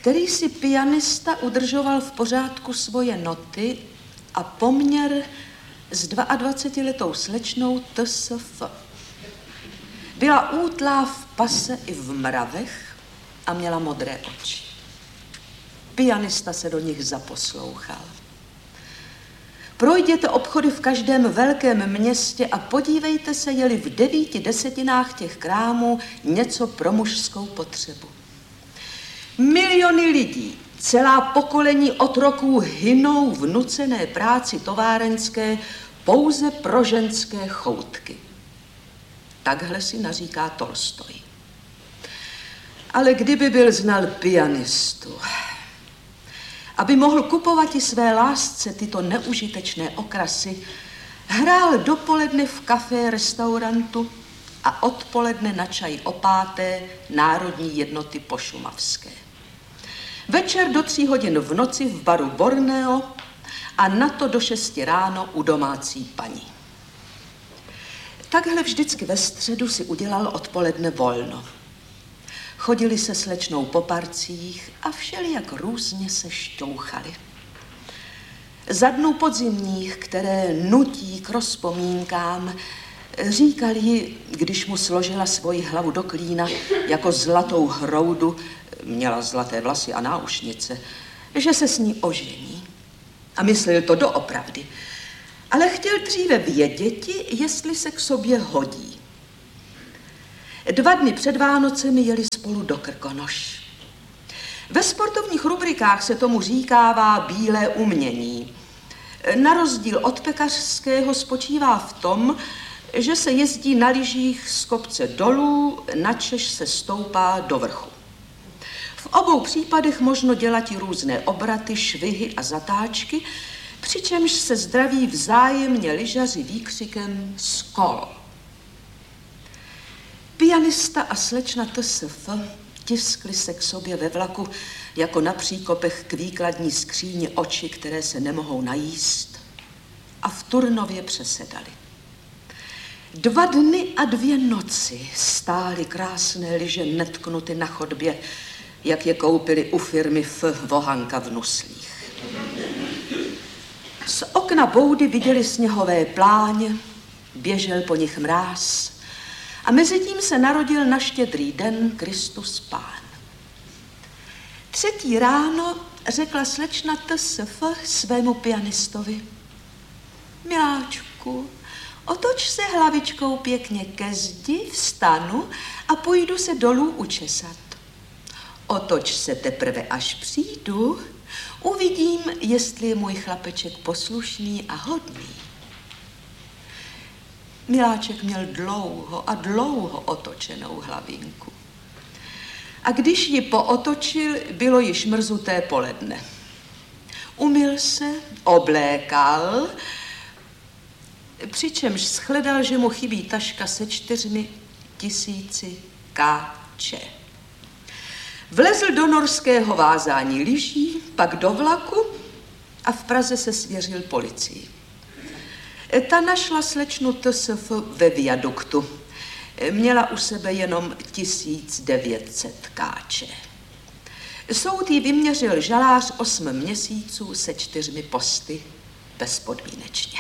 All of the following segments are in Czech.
který si pianista udržoval v pořádku svoje noty a poměr s 22letou slečnou TSF. Byla útlá v pase i v mravech a měla modré oči. Pianista se do nich zaposlouchal. Projděte obchody v každém velkém městě a podívejte se, je-li v 9/10 těch krámů něco pro mužskou potřebu. Miliony lidí, celá pokolení otroků hynou v nucené práci továrenské pouze pro ženské choutky. Takhle si naříká Tolstoj. Ale kdyby byl znal pianistu, aby mohl kupovat i své lásce tyto neužitečné okrasy, hrál dopoledne v kafé restaurantu a odpoledne na čaj o 5. Národní jednoty pošumavské. Večer do 3 hodin v noci v baru Borneo a na to do 6 ráno u domácí paní. Takhle vždycky ve středu si udělal odpoledne volno. Chodili se slečnou po parcích a všelijak různě se šťouchali. Za dnů podzimních, které nutí k rozpomínkám, říkal jí, když mu složila svoji hlavu do klína jako zlatou hroudu, měla zlaté vlasy a náušnice, že se s ní ožení. A myslel to doopravdy. Ale chtěl dříve věděti, jestli se k sobě hodí. 2 dny před Vánocemi jeli spolu do Krkonoš. Ve sportovních rubrikách se tomu říkává bílé umění. Na rozdíl od pekařského spočívá v tom, že se jezdí na lyžích z kopce dolů, načež se stoupá do vrchu. V obou případech možno dělat i různé obraty, švihy a zatáčky, přičemž se zdraví vzájemně lyžaři výkřikem skol. Pianista a slečna TSF tiskli se k sobě ve vlaku jako na příkopech k výkladní skříni oči, které se nemohou najíst, a v Turnově přesedali. 2 dny a 2 noci stály krásné lyže netknuty na chodbě, jak je koupili u firmy F. Vohanka v Nuslích. Z okna boudy viděli sněhové pláně, běžel po nich mráz a mezitím se narodil na Štědrý den Kristus Pán. 3. ráno řekla slečna TSF svému pianistovi: Miláčku, otoč se hlavičkou pěkně ke zdi, vstanu a půjdu se dolů učesat. Otoč se teprve, až přijdu, uvidím, jestli je můj chlapeček poslušný a hodný. Miláček měl dlouho a dlouho otočenou hlavinku. A když ji pootočil, bylo již mrzuté poledne. Umyl se, oblékal, přičemž shledal, že mu chybí taška se 4 000 káče. Vlezl do norského vázání lyží, pak do vlaku a v Praze se svěřil policii. Ta našla slečnu TSF ve viaduktu. Měla u sebe jenom 1900 káče. Soud jí vyměřil žalář 8 měsíců se 4 posty bezpodmínečně.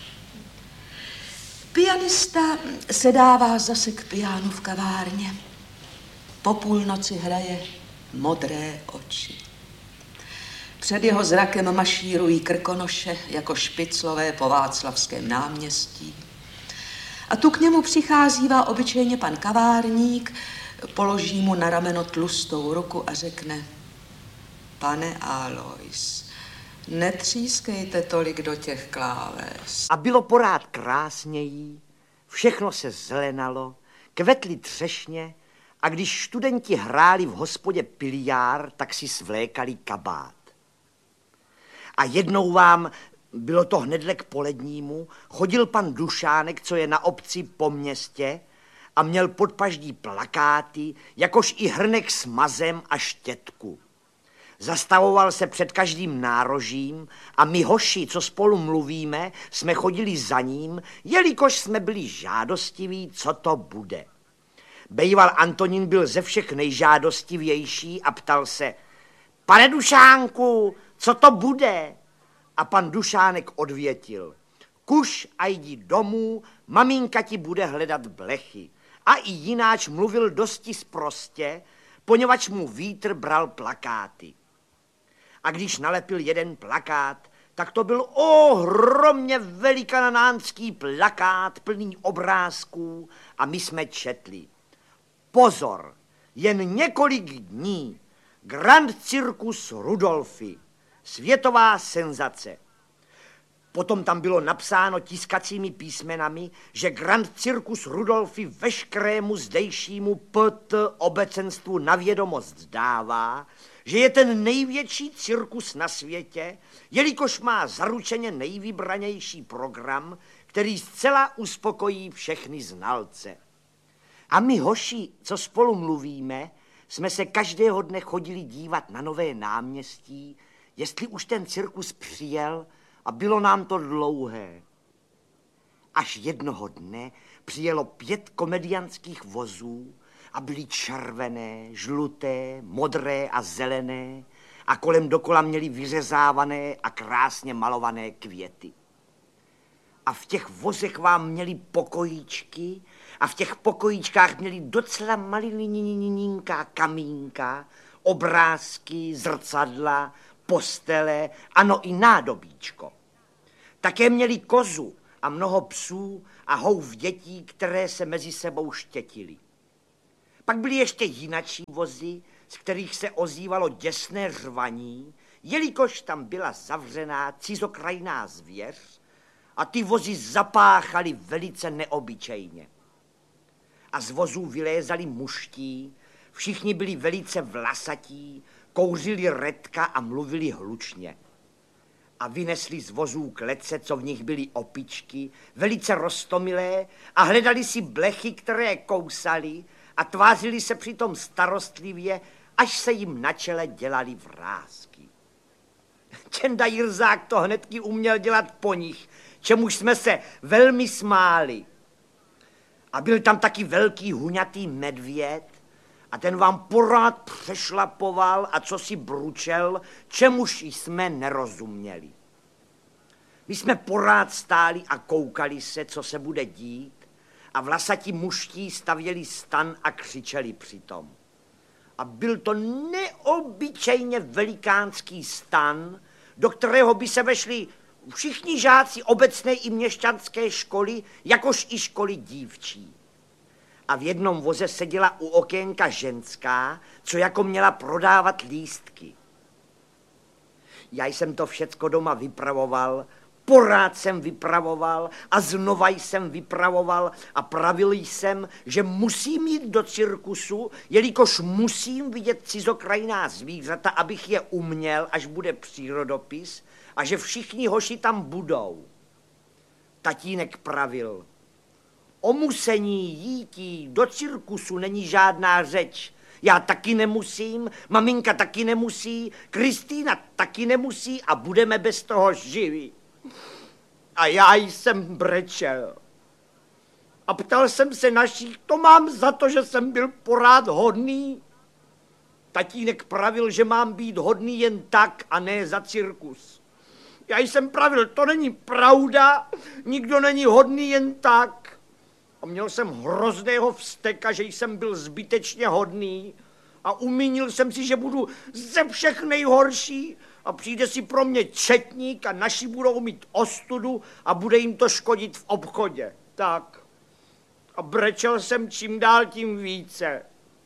Pianista se dává zase k pianu v kavárně. Po půlnoci hraje Modré oči. Před jeho zrakem mašírují Krkonoše jako špiclové po Václavském náměstí. A tu k němu přicházívá obyčejně pan kavárník, položí mu na rameno tlustou ruku a řekne: Pane Alois, netřískejte tolik do těch kláves. A bylo porád krásnějí, všechno se zelenalo, kvetly třešně, a když studenti hráli v hospodě piliár, tak si svlékali kabát. A jednou vám, bylo to hnedle k polednímu, chodil pan Dušánek, co je na obci po městě, a měl pod paždí plakáty, jakož i hrnek s mazem a štětku. Zastavoval se před každým nárožím a my hoši, co spolu mluvíme, jsme chodili za ním, jelikož jsme byli žádostiví, co to bude. Bejval Antonín byl ze všech nejžádostivější a ptal se: Pane Dušánku, co to bude? A pan Dušánek odvětil: kuš a jdi domů, maminka ti bude hledat blechy. A i jináč mluvil dosti sprostě, poněvadž mu vítr bral plakáty. A když nalepil jeden plakát, tak to byl ohromně velikanánský plakát plný obrázků a my jsme četli: pozor, jen několik dní, Grand Circus Rudolfy, světová senzace. Potom tam bylo napsáno tiskacími písmenami, že Grand Circus Rudolfy veškerému zdejšímu PT obecenstvu na vědomost dává, že je ten největší cirkus na světě, jelikož má zaručeně nejvybranější program, který zcela uspokojí všechny znalce. A my hoši, co spolu mluvíme, jsme se každého dne chodili dívat na Nové náměstí, jestli už ten cirkus přijel, a bylo nám to dlouhé. Až jednoho dne přijelo 5 komediantských vozů a byly červené, žluté, modré a zelené a kolem dokola měli vyřezávané a krásně malované květy. A v těch vozech vám měli pokojíčky a v těch pokojíčkách měli docela malininká kamínka, obrázky, zrcadla, postele, ano i nádobíčko. Také měli kozu a mnoho psů a houf dětí, které se mezi sebou štětily. Pak byly ještě jinačí vozy, z kterých se ozývalo děsné řvaní, jelikož tam byla zavřená cizokrajná zvěř a ty vozy zapáchaly velice neobyčejně. A z vozů vylézali muští, všichni byli velice vlasatí, kouřili redka a mluvili hlučně. A vynesli z vozů klece, co v nich byly opičky, velice roztomilé a hledali si blechy, které kousali a tvářili se přitom starostlivě, až se jim na čele dělali vrásky. Čenda Jirzák to hnedky uměl dělat po nich, čemuž jsme se velmi smáli. A byl tam taky velký huňatý medvěd, a ten vám pořád přešlapoval a co si bručel, čemuž jsme nerozuměli. My jsme pořád stáli a koukali se, co se bude dít, a vlasatí muští stavěli stan a křičeli přitom. A byl to neobyčejně velikánský stan, do kterého by se vešli všichni žáci obecné i měšťanské školy, jakož i školy dívčí. A v jednom voze seděla u okénka ženská, co jako měla prodávat lístky. Já jsem to všecko doma vypravoval, porád jsem vypravoval a znova jsem vypravoval a pravil jsem, že musím jít do cirkusu, jelikož musím vidět cizokrajná zvířata, abych je uměl, až bude přírodopis, a že všichni hoši tam budou. Tatínek pravil: o musení jítí do cirkusu není žádná řeč. Já taky nemusím, maminka taky nemusí, Kristýna taky nemusí a budeme bez toho živí. A já jsem brečel. A ptal jsem se našich, to mám za to, že jsem byl porád hodný. Tatínek pravil, že mám být hodný jen tak a ne za cirkus. Já jsem pravil, to není pravda, nikdo není hodný jen tak. A měl jsem hrozného vzteka, že jsem byl zbytečně hodný a umínil jsem si, že budu ze všech nejhorší a přijde si pro mě četník a naši budou mít ostudu a bude jim to škodit v obchodě. Tak. A brečel jsem čím dál tím více.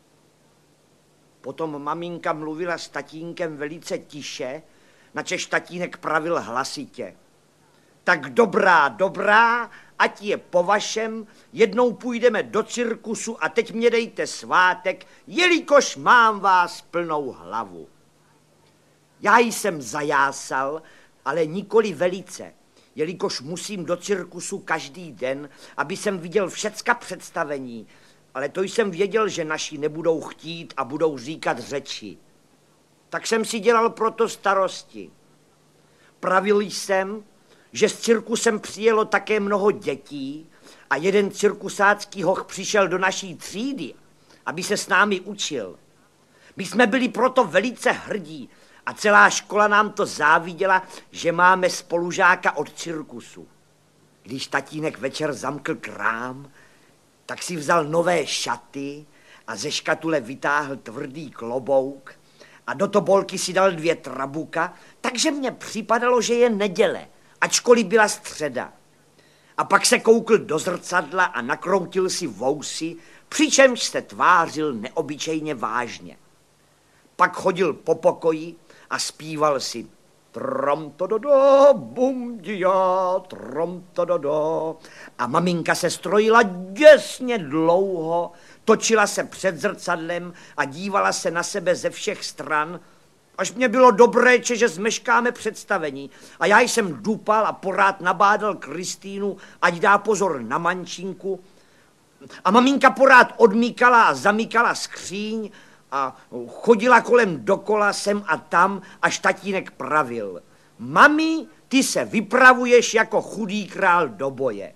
Potom maminka mluvila s tatínkem velice tiše, načež tatínek pravil hlasitě: tak dobrá, ať je po vašem, jednou půjdeme do cirkusu a teď mě dejte svátek, jelikož mám vás plnou hlavu. Já jsem zajásal, ale nikoli velice, jelikož musím do cirkusu každý den, aby jsem viděl všecka představení, ale to jsem věděl, že naši nebudou chtít a budou říkat řeči. Tak jsem si dělal proto starosti. Pravil jsem, že s cirkusem přijelo také mnoho dětí a jeden cirkusácký hoch přišel do naší třídy, aby se s námi učil. My jsme byli proto velice hrdí A celá škola nám to záviděla, že máme spolužáka od cirkusu. Když tatínek večer zamkl krám, tak si vzal nové šaty a ze škatule vytáhl tvrdý klobouk a do tobolky si dal 2 trabuka, takže mně připadalo, že je neděle, ačkoliv byla středa. A pak se koukl do zrcadla a nakroutil si vousy, přičemž se tvářil neobyčejně vážně. Pak chodil po pokoji a zpíval si trom-to-do-do, bum-dia, trom-to-do-do. A maminka se strojila děsně dlouho, točila se před zrcadlem a dívala se na sebe ze všech stran, až mě bylo dobré, že zmeškáme představení. A já jsem dupal a porád nabádal Kristýnu, ať dá pozor na mančinku. A maminka porád odmíkala a zamykala skříň a chodila kolem dokola sem a tam, až tatínek pravil: mami, ty se vypravuješ jako chudý král do boje.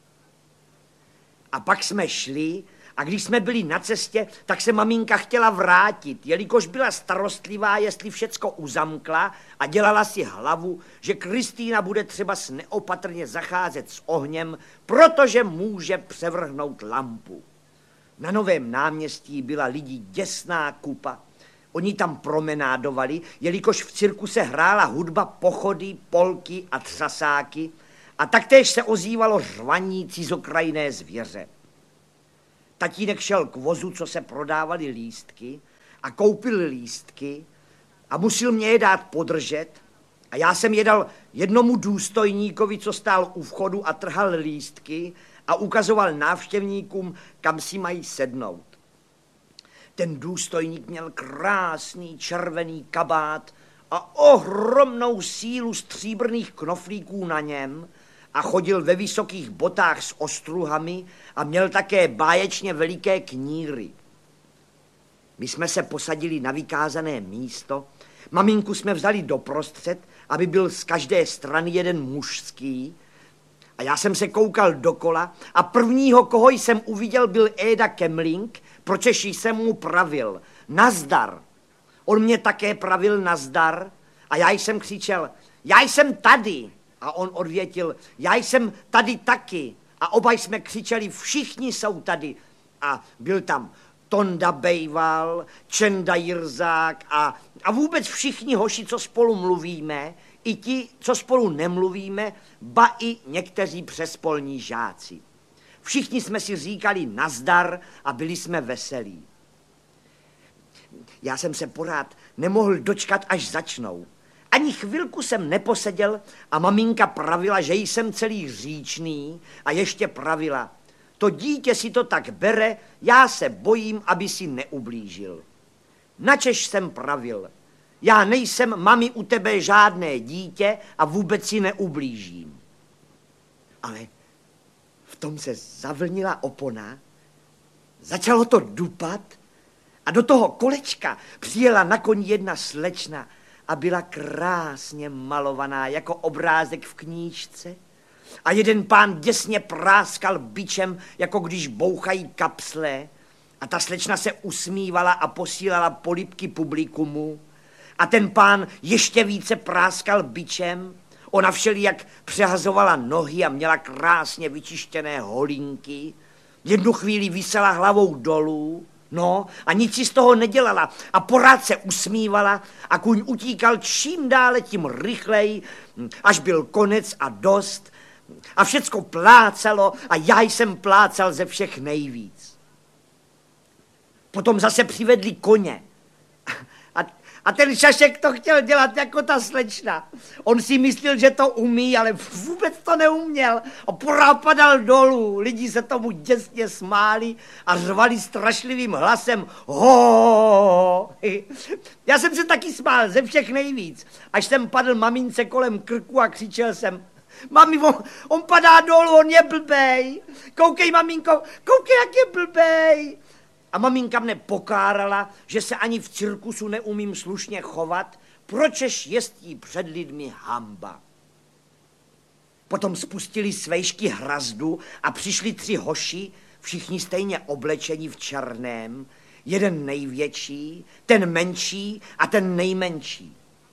A pak jsme šli, a když jsme byli na cestě, tak se maminka chtěla vrátit, jelikož byla starostlivá, jestli všecko uzamkla, a dělala si hlavu, že Kristýna bude třeba neopatrně zacházet s ohněm, protože může převrhnout lampu. Na Novém náměstí byla lidí děsná kupa. Oni tam promenádovali, jelikož v cirkuse hrála hudba pochody, polky a třasáky a taktéž se ozývalo řvaní cizokrajné zvěře. Tatínek šel k vozu, co se prodávali lístky, a koupil lístky a musel mě je dát podržet. A já jsem je dal jednomu důstojníkovi, co stál u vchodu a trhal lístky a ukazoval návštěvníkům, kam si mají sednout. Ten důstojník měl krásný červený kabát a ohromnou sílu stříbrných knoflíků na něm a chodil ve vysokých botách s ostruhami a měl také báječně veliké kníry. My jsme se posadili na vykázané místo, maminku jsme vzali doprostřed, aby byl z každé strany jeden mužský, a já jsem se koukal dokola a prvního, koho jsem uviděl, byl Éda Kemling, pročež jsem mu pravil: nazdar. On mě také pravil nazdar a já jsem křičel: já jsem tady. A on odvětil: já jsem tady taky. A oba jsme křičeli: všichni jsou tady. A byl tam Tonda Bejval, Čenda Jirzák a vůbec všichni hoši, co spolu mluvíme, i ti, co spolu nemluvíme, ba i někteří přespolní žáci. Všichni jsme si říkali nazdar a byli jsme veselí. Já jsem se pořád nemohl dočkat, až začnou. Ani chvilku jsem neposeděl a maminka pravila, že jsem celý říčný, a ještě pravila: to dítě si to tak bere, já se bojím, aby si neublížil. Načež jsem pravil: já nejsem, mami, u tebe žádné dítě a vůbec si neublížím. Ale v tom se zavlnila opona, začalo to dupat a do toho kolečka přijela na koni jedna slečna a byla krásně malovaná jako obrázek v knížce. A jeden pán děsně práskal bičem, jako když bouchají kapsle, a ta slečna se usmívala a posílala polibky publikumu. A ten pán ještě více práskal bičem. Ona všelijak přehazovala nohy a měla krásně vyčištěné holinky. Jednu chvíli visela hlavou dolů, no, a nic si z toho nedělala a pořád se usmívala a kůň utíkal čím dále, tím rychleji, až byl konec a dost. A všecko plácalo a já jsem plácal ze všech nejvíc. Potom zase přivedli koně. A ten šašek to chtěl dělat jako ta slečna. On si myslel, že to umí, ale vůbec to neuměl. A pořád padal dolů. Lidi se tomu děsně smáli a řvali strašlivým hlasem: ho. Já jsem se taky smál ze všech nejvíc, až jsem padl mamince kolem krku a křičel jsem: mami, on padá dolů, on je blbej. Koukej, maminko, koukej, jak je blbej. A maminka mne pokárala, že se ani v cirkusu neumím slušně chovat, pročež jest jí před lidmi hamba. Potom spustili svejšky hrazdu a přišli 3 hoši, všichni stejně oblečení v černém, jeden největší, ten menší a ten nejmenší.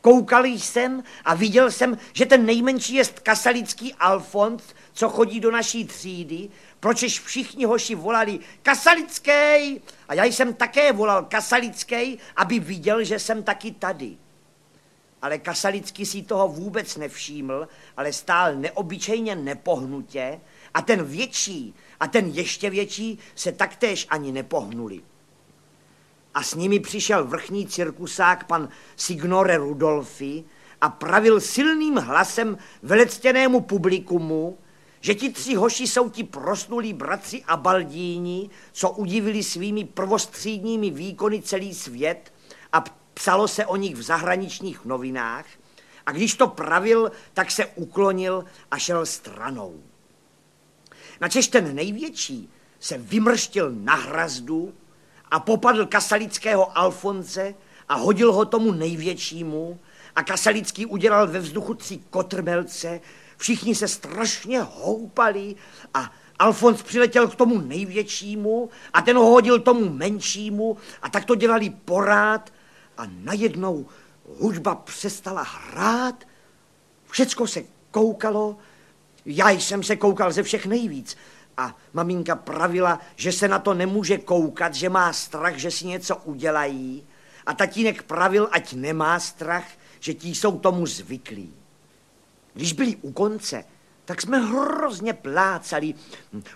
Koukal jsem a viděl jsem, že ten nejmenší jest Kasalický Alfons, co chodí do naší třídy, pročež všichni hoši volali Kasalický. A já jsem také volal Kasalický, aby viděl, že jsem taky tady. Ale Kasalický si toho vůbec nevšíml, ale stál neobyčejně nepohnutě a ten větší a ten ještě větší se taktéž ani nepohnuli. A s nimi přišel vrchní cirkusák pan Signore Rudolfi a pravil silným hlasem velectěnému publikumu, že ti 3 hoši jsou ti proslulí bratři Abaldíni, co udivili svými prvostřídními výkony celý svět a psalo se o nich v zahraničních novinách a když to pravil, tak se uklonil a šel stranou. Načež ten největší se vymrštil na hrazdu a popadl Kasalického Alfonse a hodil ho tomu největšímu a Kasalický udělal ve vzduchu 3 kotrmelce, všichni se strašně houpali a Alfons přiletěl k tomu největšímu a ten ho hodil tomu menšímu a tak to dělali porád a najednou hudba přestala hrát, všecko se koukalo, já jsem se koukal ze všech nejvíc a maminka pravila, že se na to nemůže koukat, že má strach, že si něco udělají a tatínek pravil, ať nemá strach, že ti jsou tomu zvyklí. Když byli u konce, tak jsme hrozně plácali.